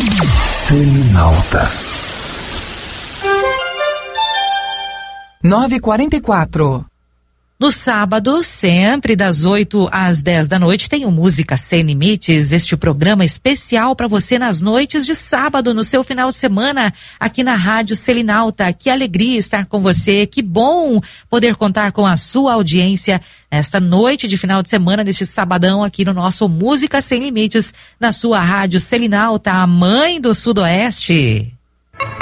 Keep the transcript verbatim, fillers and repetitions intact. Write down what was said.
Selinalta. nove e quarenta e quatro. No sábado, sempre das oito às dez da noite, tem o Música Sem Limites, este programa especial para você nas noites de sábado, no seu final de semana, aqui na Rádio Selinalta. Que alegria estar com você, que bom poder contar com a sua audiência nesta noite de final de semana, neste sabadão aqui no nosso Música Sem Limites, na sua Rádio Selinalta, a mãe do Sudoeste.